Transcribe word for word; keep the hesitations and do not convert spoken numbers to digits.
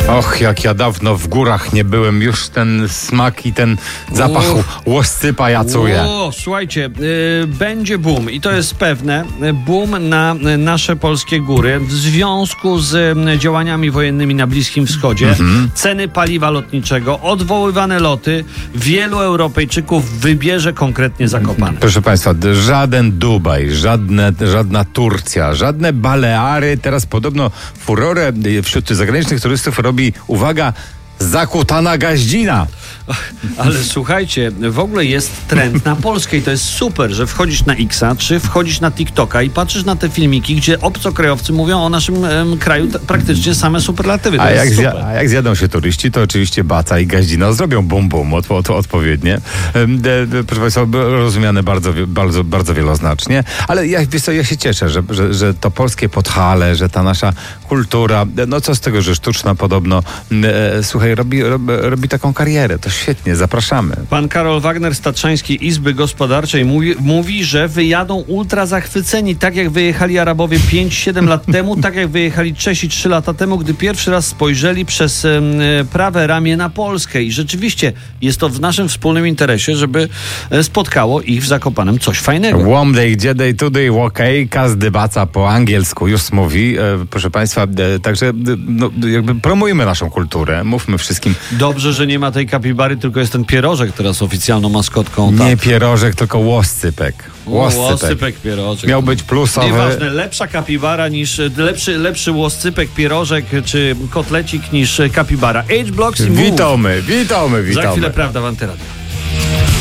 Och, jak ja dawno w górach nie byłem, już ten smak i ten zapach łoscypa ja czuję. O, słuchajcie, y, będzie boom i to jest pewne, boom na nasze polskie góry w związku z y, działaniami wojennymi na Bliskim Wschodzie. Mhm. Ceny paliwa lotniczego, odwoływane loty, wielu Europejczyków wybierze konkretnie Zakopane. Proszę Państwa, żaden Dubaj, żadne, żadna Turcja, żadne Baleary, teraz podobno furorę wśród zagranicznych turystów robi, uwaga, Zakutana Gaździna. Ale słuchajcie, w ogóle jest trend na Polskę i to jest super, że wchodzisz na X-a, czy wchodzisz na TikToka i patrzysz na te filmiki, gdzie obcokrajowcy mówią o naszym em, kraju t- praktycznie same superlatywy. To A jest jak, super. zja- a jak zjadą się turyści, to oczywiście Baca i Gaździna zrobią bum bum od, od, odpowiednie. Em, de, de, proszę Państwa, rozumiane bardzo, wie- bardzo, bardzo wieloznacznie, ale ja, wiesz co, ja się cieszę, że, że, że to polskie Podhale, że ta nasza kultura, no co z tego, że sztuczna podobno, e, słuchaj, robi, robi, robi taką karierę. To świetnie, zapraszamy. Pan Karol Wagner z Tatrzańskiej Izby Gospodarczej mówi, mówi, że wyjadą ultra zachwyceni, tak jak wyjechali Arabowie pięć siedem lat temu, tak jak wyjechali Czesi trzy lata temu, gdy pierwszy raz spojrzeli przez e, prawe ramię na Polskę. I rzeczywiście jest to w naszym wspólnym interesie, żeby e, spotkało ich w Zakopanem coś fajnego. One gdzie day today, okej, każdy Baca po angielsku już mówi. E, proszę Państwa, e, także e, no, jakby promujmy naszą kulturę, mówmy wszystkim. Dobrze, że nie ma tej kapibary, tylko jest ten pierożek teraz oficjalną maskotką. Nie tak. pierożek, tylko łoscypek. Łoscypek. Łoscypek, pierożek. Miał być plusowy. Nieważne, lepsza kapibara niż, lepszy, lepszy łoscypek, pierożek czy kotlecik niż kapibara. H-Blocks i Move. Witamy, witamy, witamy. Za chwilę prawda w Antyradiu.